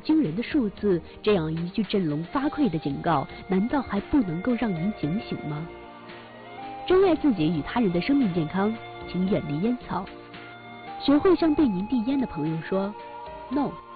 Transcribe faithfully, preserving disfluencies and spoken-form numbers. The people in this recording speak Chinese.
惊人的数字，这样一句振聋发聩的警告，难道还不能够让您警醒吗？珍爱自己与他人的生命健康，请远离烟草。学会向对您递烟的朋友说 “no”。